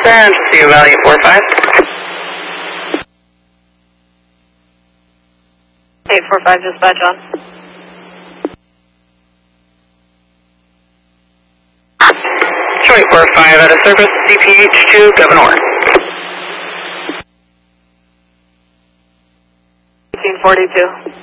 San Francisco Valley 45. 845 dispatch on. Detroit 45 out of service, CPH 2, Governor. 1842.